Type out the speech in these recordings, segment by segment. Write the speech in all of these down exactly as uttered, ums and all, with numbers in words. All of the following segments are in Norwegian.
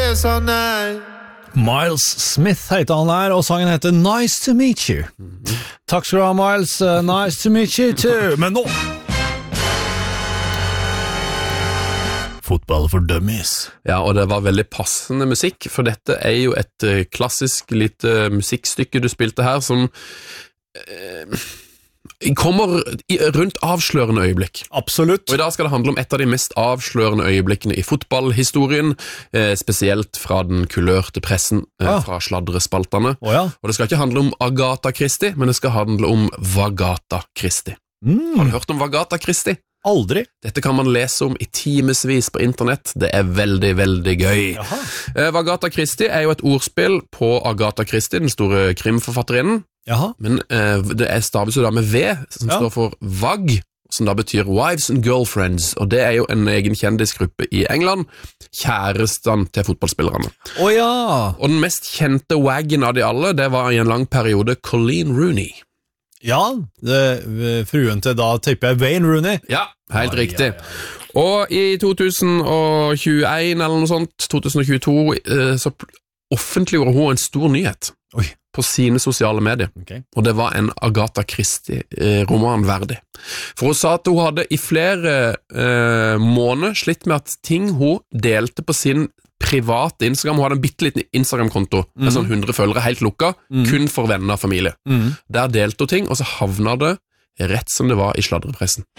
det sa nei. Miles Smith heter han her, og sangen heter Nice to meet you. Mm-hmm. Takk skal du ha, Miles. Uh, nice to meet you too. Men nå Fotball for dummies. Ja, og det var veldig passende musikk, for dette er jo et uh, klassisk lite musikkstykke du spilte her, som uh, kommer i, rundt avslørende øyeblikk. Absolutt. Og i dag skal det handle om et av de mest avslørende øyeblikkene i fotballhistorien, eh, spesielt fra den kulørte pressen, eh, ah. fra sladrespaltene. Oh, ja. Og det skal ikke handle om Agatha Christie, men det skal handle om Vagatha Christie. Mm. Har du hørt om Vagatha Christie? Aldri. Dette kan man lese om i timesvis på internett. Det er veldig, veldig gøy. Eh, Vagatha Christie er jo et ordspill på Agatha Christie, den store krimforfatterinnen. Jaha. Men eh, det er staves jo da med V, som ja. står for V A G, som da betyr Wives and Girlfriends, og det er jo en egen kjendisgruppe i England, kjærestene til fotballspillerne. Å ja! Og den mest kjente waggen av de alle, det var i en lang periode Colleen Rooney. Ja, det, fruen til da tipper jeg Wayne Rooney. Ja, helt ah, riktig. Ja, ja, ja. Og i to tusen og tjueen eller noe sånt, to tusen og tjueto, eh, så offentliggjorde hun en stor nyhet. Oi. På sine sosiale medier, okay. og det var en Agatha Christie-roman eh, verdig. For hun sa at hun hadde i flere eh, måneder slitt med at ting hun delte på sin private Instagram, hun hadde en bitteliten Instagram-konto mm. med sånn hundre følgere, helt lukka, mm. kun for venner og familie. Mm. Der delte hun ting, og så havna det rett som det var i sladrepressen.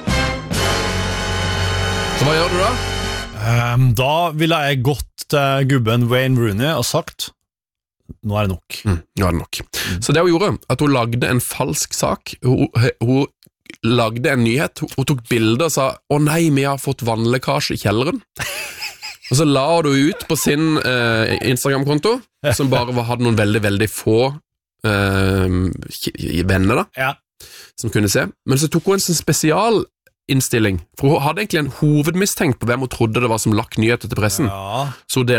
Så hva gjør du da? Um, da ville jeg gått til gubben Wayne Rooney og sagt nå er det nok. Mm, nå er det nok. Mm. Så det hun gjorde, at hun lagde en falsk sak, hun, hun lagde en nyhet, hun, hun tok bilder og sa, å nei, vi har fått vannlekkasje i kjelleren. Og så la hun det ut på sin eh, Instagram-konto, som bare hadde noen veldig, veldig få eh, venner da, ja. Som kunne se. Men så tok hun en sånn spesial innstilling, for hun hadde egentlig en hovedmistenkt på hvem hun trodde det var som lakk nyheter til pressen. Ja. Så hun